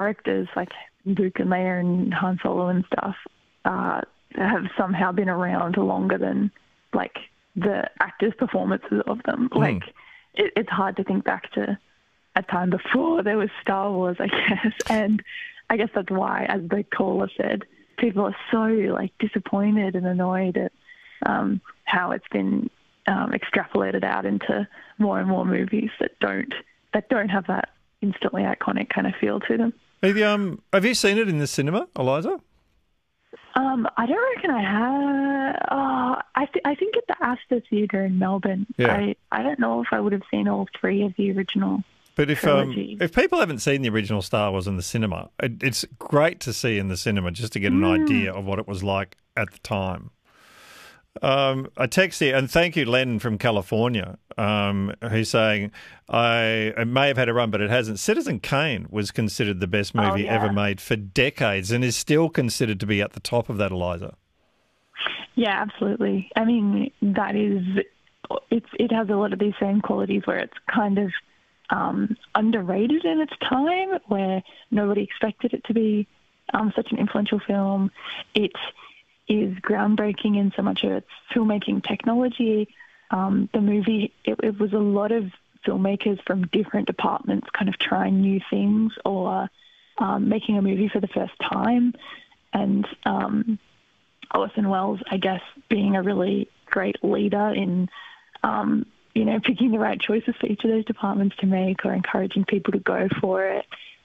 characters like Luke and Leia and Han Solo and stuff have somehow been around longer than like the actors' performances of them. Like it's hard to think back to a time before there was Star Wars, I guess. And I guess that's why, as the caller said, people are so like disappointed and annoyed at how it's been extrapolated out into more and more movies that don't have that instantly iconic kind of feel to them. Have you seen it in the cinema, Eliza? I don't reckon I have. I think at the Astor Theatre in Melbourne. Yeah. I don't know if I would have seen all three of the original. But if people haven't seen the original Star Wars in the cinema, it's great to see in the cinema just to get an idea of what it was like at the time. I text here, and thank you, Len from California, who's saying, it may have had a run, but it hasn't. Citizen Kane was considered the best movie ever made for decades and is still considered to be at the top of that, Eliza. Yeah, absolutely. I mean, it has a lot of these same qualities where it's kind of underrated in its time, where nobody expected it to be such an influential film. It is groundbreaking in so much of its filmmaking technology. The movie, it was a lot of filmmakers from different departments kind of trying new things or making a movie for the first time. And Orson Welles, I guess, being a really great leader in, picking the right choices for each of those departments to make or encouraging people to go for it.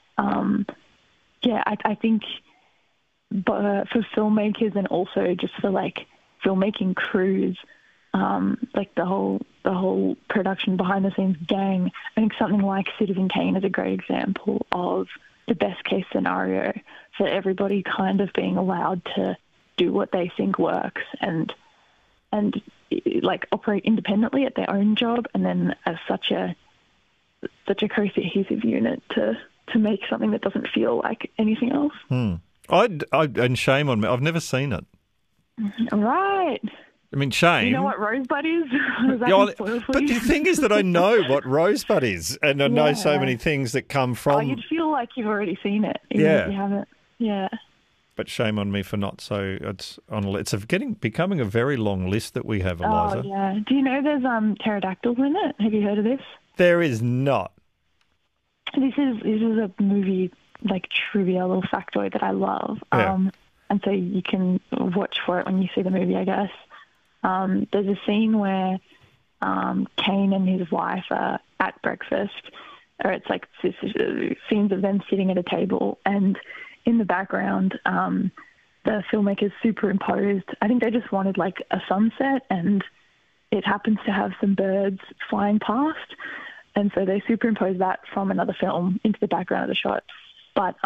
I think for filmmakers and also just for like filmmaking crews, like the whole production behind the scenes gang, I think something like Citizen Kane is a great example of the best case scenario for everybody kind of being allowed to do what they think works and like operate independently at their own job, and then as such a cohesive unit to make something that doesn't feel like anything else. And shame on me, I've never seen it. Right. I mean, shame. You know what Rosebud is? But the thing is that I know what Rosebud is, and I know so many things that come from... Oh, you'd feel like you've already seen it, even if you haven't. Yeah. But shame on me for not. So it's becoming a very long list that we have, Eliza. Oh, yeah. Do you know there's pterodactyls in it? Have you heard of this? There is not. This is a movie, like, trivia little factoid that I love. Yeah. And so you can watch for it when you see the movie, I guess. There's a scene where Kane and his wife are at breakfast, or it's like scenes of them sitting at a table, and in the background, the filmmakers superimposed, I think they just wanted like a sunset, and it happens to have some birds flying past, and so they superimposed that from another film into the background of the shot. But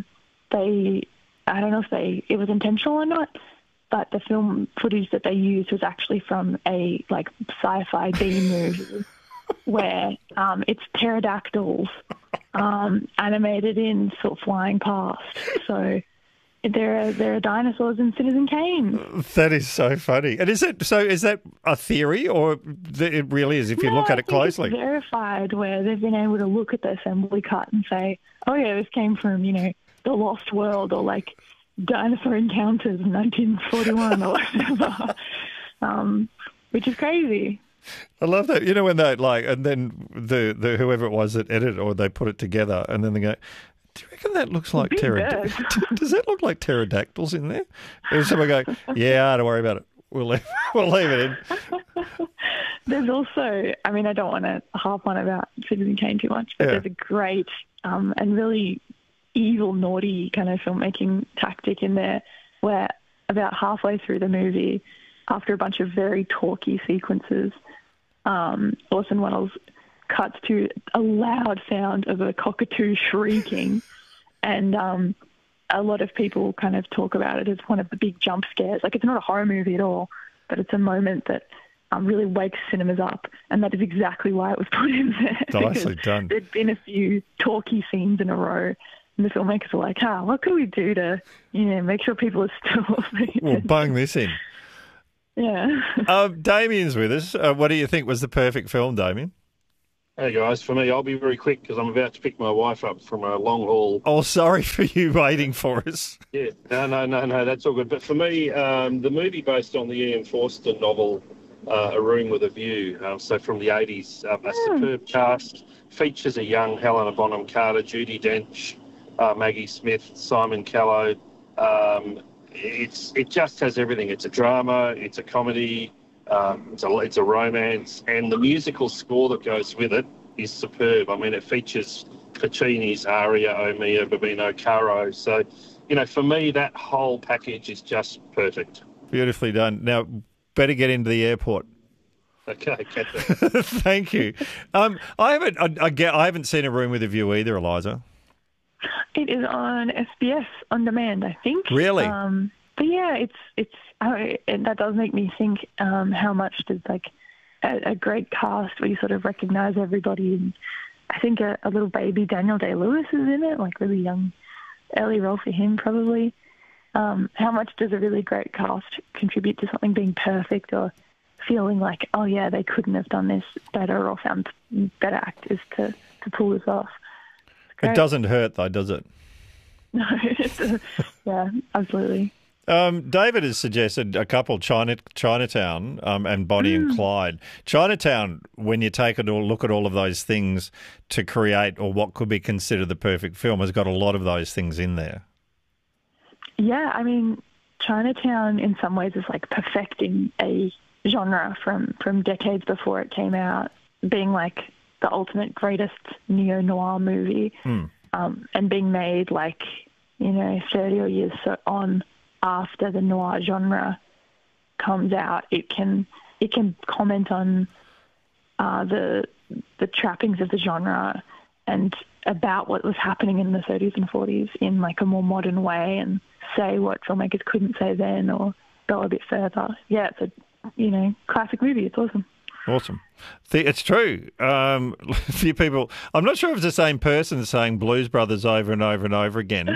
I don't know if it was intentional or not, but the film footage that they used was actually from a like sci-fi B movie where it's pterodactyls animated in sort of flying past. So there are dinosaurs in Citizen Kane. That is so funny. And is that a theory, or it really is if you look at it closely? It's verified, where they've been able to look at the assembly cut and say, oh yeah, this came from, The Lost World or like Dinosaur Encounters in 1941 or whatever, which is crazy. I love that. When they and then the whoever it was that edited or they put it together, and then they go, do you reckon that looks like pterodactyls? Does that look like pterodactyls in there? And someone go, yeah, don't worry about it. We'll leave it in. There's also, I don't want to harp on about Citizen Kane too much, but there's a great and really evil, naughty kind of filmmaking tactic in there where about halfway through the movie, after a bunch of very talky sequences, Orson Welles cuts to a loud sound of a cockatoo shrieking, and a lot of people kind of talk about it as one of the big jump scares. Like, it's not a horror movie at all, but it's a moment that really wakes cinemas up, and that is exactly why it was put in there. Nicely done. There'd been a few talky scenes in a row, and the filmmakers were like, what can we do to, make sure people are still... We'll bung this in. Yeah. Damien's with us. What do you think was the perfect film, Damien? Hey guys, for me, I'll be very quick because I'm about to pick my wife up from a long haul. Oh, sorry for you waiting for us. Yeah, no, that's all good. But for me, the movie based on the Ian Forster novel, A Room with a View, so from the 80s, a superb cast, features a young Helena Bonham Carter, Judi Dench, Maggie Smith, Simon Callow. It just has everything. It's a drama, it's a comedy, it's a romance, and the musical score that goes with it is superb. I mean, it features Puccini's aria O mia Bambino Caro. So, for me, that whole package is just perfect. Beautifully done. Now, better get into the airport. Okay, catch that. Thank you. I haven't seen A Room with a View either, Eliza. It is on SBS On Demand, I think. Really? But yeah, and that does make me think how much does like a great cast where you sort of recognise everybody. And I think a little baby Daniel Day-Lewis is in it, like really young, early role for him probably. How much does a really great cast contribute to something being perfect, or feeling like, oh yeah, they couldn't have done this better or found better actors to pull this off? It doesn't hurt though, does it? No, yeah, absolutely. David has suggested a couple, Chinatown and Bonnie and Clyde. Chinatown, when you take a look at all of those things to create or what could be considered the perfect film, has got a lot of those things in there. Yeah, I mean, Chinatown in some ways is like perfecting a genre from decades before it came out, being like the ultimate greatest neo-noir movie, and being made like, 30 or years on after the noir genre comes out. It can comment on the trappings of the genre and about what was happening in the 30s and 40s in like a more modern way, and say what filmmakers couldn't say then or go a bit further. Yeah, it's a classic movie. It's awesome. Awesome. It's true. A few people, I'm not sure if it's the same person saying Blues Brothers over and over and over again.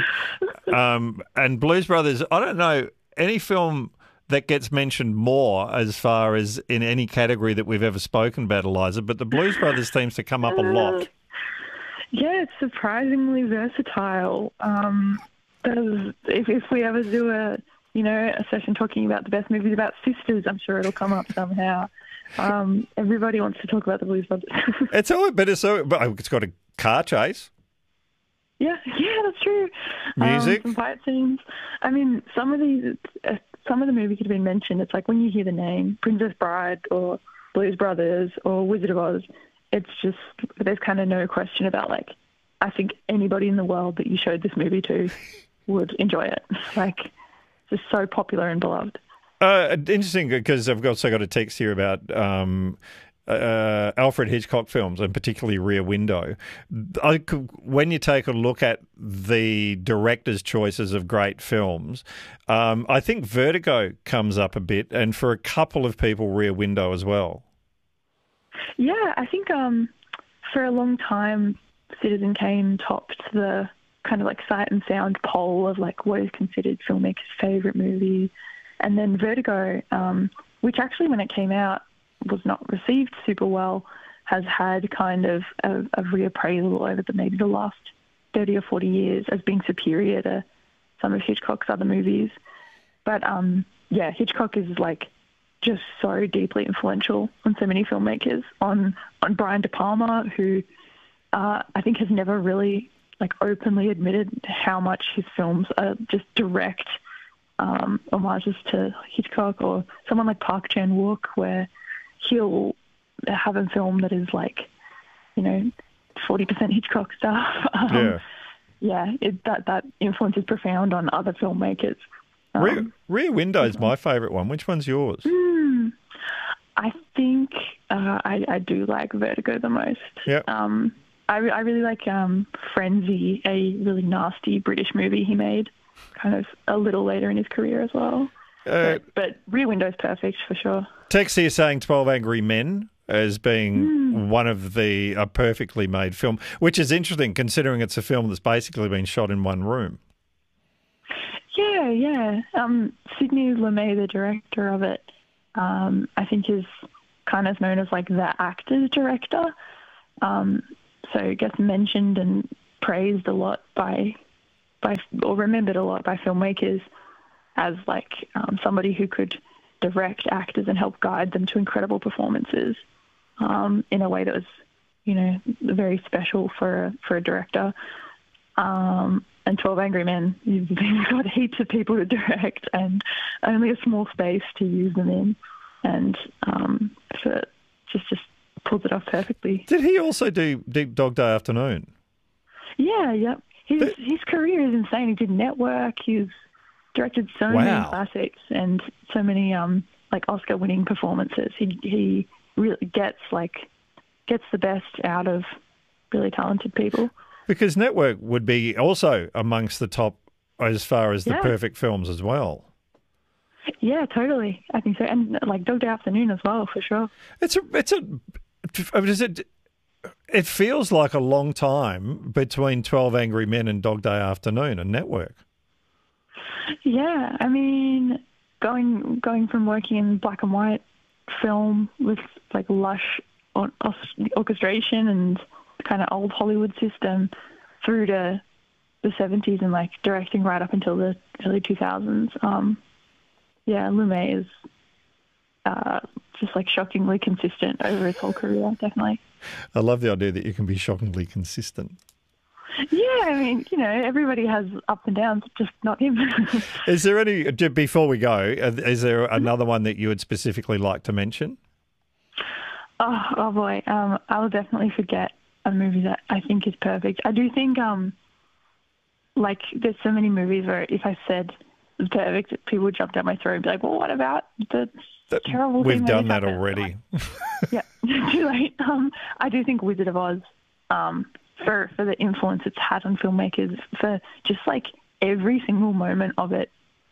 And Blues Brothers, I don't know any film that gets mentioned more as far as in any category that we've ever spoken about, Eliza, but the Blues Brothers seems to come up a lot. Yeah, it's surprisingly versatile. If we ever do a session talking about the best movies about sisters, I'm sure it'll come up somehow. Everybody wants to talk about the Blues Brothers. But it's got a car chase. Yeah, that's true. Music, some fight scenes. I mean, some of the movies that have been mentioned. It's like when you hear the name Princess Bride or Blues Brothers or Wizard of Oz, it's just there's kind of no question about like I think anybody in the world that you showed this movie to would enjoy it. Like, it's just so popular and beloved. Interesting, because I've also got a text here about Alfred Hitchcock films, and particularly Rear Window. When you take a look at the director's choices of great films, I think Vertigo comes up a bit, and for a couple of people, Rear Window as well. Yeah, I think for a long time, Citizen Kane topped the kind of like Sight and Sound poll of like what is considered filmmakers' favourite movie. And then Vertigo, which actually when it came out was not received super well, has had kind of a reappraisal over maybe the last 30 or 40 years as being superior to some of Hitchcock's other movies. But yeah, Hitchcock is like just so deeply influential on so many filmmakers, on Brian De Palma, who I think has never really like openly admitted how much his films are just direct homages to Hitchcock, or someone like Park Chan-wook, where he'll have a film that is like, 40% Hitchcock stuff. That influence is profound on other filmmakers. Rear Window is my favourite one. Which one's yours? I think I do like Vertigo the most. Yeah. I really like Frenzy, a really nasty British movie he made, kind of a little later in his career as well. But Rear Window is perfect for sure. Tex here saying 12 Angry Men as being one of a perfectly made film, which is interesting considering it's a film that's basically been shot in one room. Yeah. Sidney Lumet, the director of it, I think is kind of known as like the actor's director. So it gets mentioned and praised a lot or remembered a lot by filmmakers as like somebody who could direct actors and help guide them to incredible performances in a way that was, very special for a director. And 12 Angry Men, you've got heaps of people to direct and only a small space to use them in. And so it just pulls it off perfectly. Did he also do Deep Dog Day Afternoon? Yeah, yep. His career is insane. He did Network. He's directed so many classics and so many Oscar-winning performances. He really gets the best out of really talented people. Because Network would be also amongst the top as far as the perfect films as well. Yeah, totally. I think so. And Dog Day Afternoon as well, for sure. It feels like a long time between 12 Angry Men and Dog Day Afternoon and Network. Yeah, I mean, going from working in black and white film with lush orchestration and kind of old Hollywood system through to the 70s and directing right up until the early 2000s. Lumet is just shockingly consistent over his whole career, definitely. I love the idea that you can be shockingly consistent. Yeah, I mean, everybody has ups and downs, just not him. Is there any, before we go, is there another one that you would specifically like to mention? Oh boy. I will definitely forget a movie that I think is perfect. I do think, there's so many movies where if I said it's perfect, people would jump down my throat and be like, well, what about the terrible thing? We've done that already. Yeah, too late. I do think Wizard of Oz, for the influence it's had on filmmakers, for just every single moment of it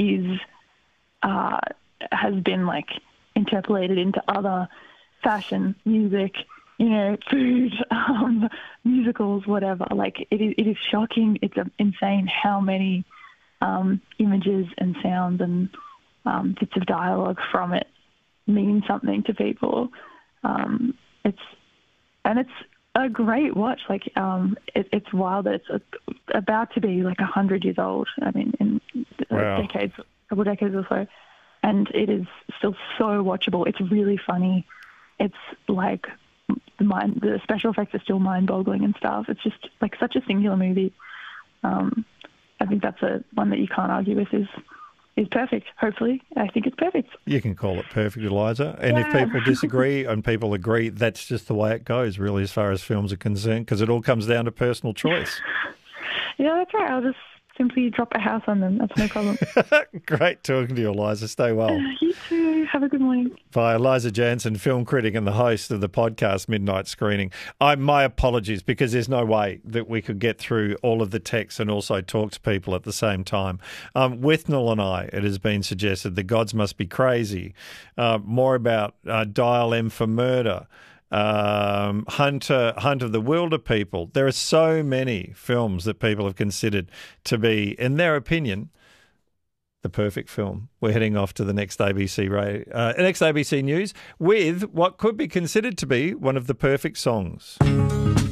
has been interpolated into other fashion, music, food, musicals, whatever. It is shocking. It's insane how many images and sounds and bits of dialogue from it mean something to people. It's a great watch. It's wild that it's about to be 100 years old. I mean, in a couple decades or so, and it is still so watchable. It's really funny. It's the special effects are still mind-boggling and stuff. It's just such a singular movie. I think that's one that you can't argue with is perfect. Hopefully, I think it's perfect. You can call it perfect, Eliza. And if people disagree and people agree, that's just the way it goes, really, as far as films are concerned, because it all comes down to personal choice. Yeah, that's right. I'll just simply drop a house on them. That's no problem. Great talking to you, Eliza. Stay well. You too. Have a good morning. Bye. Eliza Jansen, film critic and the host of the podcast Midnight Screening. My apologies, because there's no way that we could get through all of the texts and also talk to people at the same time. Withnell and I, it has been suggested, The Gods Must Be Crazy. More about Dial M for Murder. Hunt of the Wilder People. There are so many films that people have considered to be, in their opinion, the perfect film. We're heading off to the next ABC News with what could be considered to be one of the perfect songs.